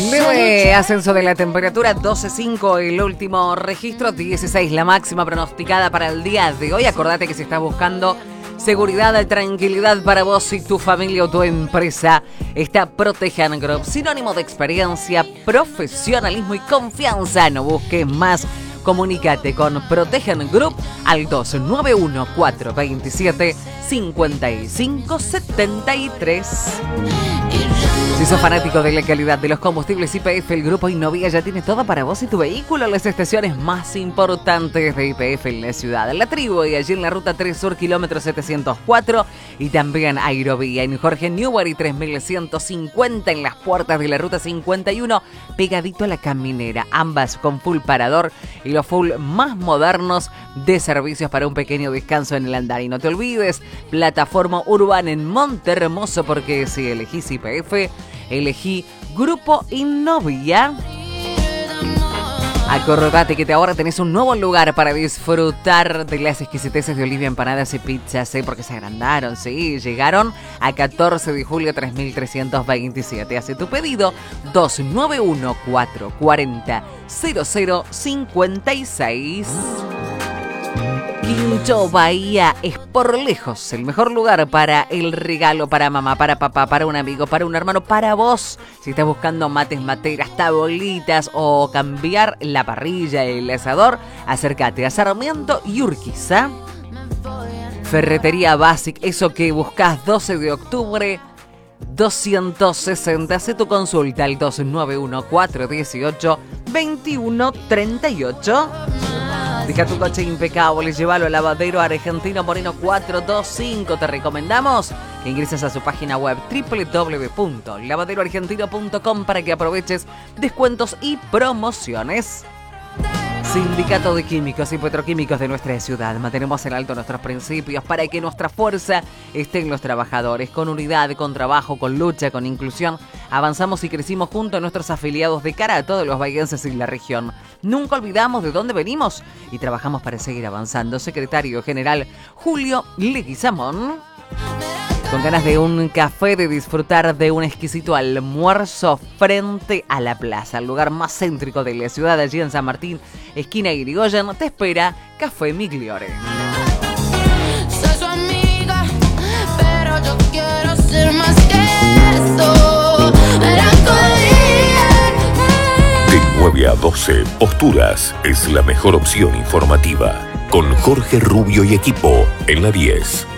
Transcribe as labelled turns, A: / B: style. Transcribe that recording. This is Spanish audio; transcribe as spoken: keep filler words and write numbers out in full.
A: Leve ascenso de la temperatura, doce punto cinco el último registro, dieciséis la máxima pronosticada para el día de hoy. Acordate que si estás buscando seguridad, tranquilidad para vos y tu familia o tu empresa, está Protejan Group, sinónimo de experiencia, profesionalismo y confianza. No busques más. Comunícate con Protejan Group al dos nueve uno, cuatro dos siete, cinco cinco siete tres. Si sos fanático de la calidad de los combustibles Y P F, el grupo Innovia ya tiene todo para vos y tu vehículo. Las estaciones más importantes de Y P F en la ciudad, La Tribu, y allí en la Ruta tres Sur, kilómetro setecientos cuatro, y también Aerovía en Jorge Newbery tres mil ciento cincuenta, en las puertas de la Ruta cincuenta y uno, pegadito a la Caminera, ambas con full parador y los full más modernos de servicios para un pequeño descanso en el andar. Y no te olvides, plataforma urbana en Monterhermoso, porque si elegís Y P F, elegí Grupo Innovia. Acordate que te ahora tenés un nuevo lugar para disfrutar de las exquisiteces de Olivia Empanadas y Pizzas, ¿eh? Porque se agrandaron, sí, llegaron a catorce de julio tres mil trescientos veintisiete. Hace tu pedido dos nueve uno, cuatro cuatro cero, cero cero cinco seis. Quincho Bahía es por lejos el mejor lugar para el regalo, para mamá, para papá, para un amigo, para un hermano, para vos. Si estás buscando mates, materas, tabolitas o cambiar la parrilla, el asador, acércate a Sarmiento y Urquiza. Ferretería Basic, eso que buscas, doce de octubre, doscientos sesenta. Hace tu consulta al dos nueve uno, cuatro uno ocho, dos uno tres ocho. Deja tu coche impecable, llévalo al lavadero Argentino Moreno cuatrocientos veinticinco. Te recomendamos que ingreses a su página web doble u doble u doble u punto lavadero argentino punto com para que aproveches descuentos y promociones. Sindicato de Químicos y Petroquímicos de nuestra ciudad. Mantenemos en alto nuestros principios para que nuestra fuerza esté en los trabajadores. Con unidad, con trabajo, con lucha, con inclusión, avanzamos y crecimos junto a nuestros afiliados de cara a todos los bahienses y la región. Nunca olvidamos de dónde venimos y trabajamos para seguir avanzando. Secretario General Julio Leguizamón. Con ganas de un café, de disfrutar de un exquisito almuerzo frente a la plaza, el lugar más céntrico de la ciudad, allí en San Martín, esquina Irigoyen, te espera Café Migliore.
B: Soy su amiga, pero yo quiero ser más que eso.
C: De nueve a doce, Posturas es la mejor opción informativa. Con Jorge Rubio y equipo en la diez.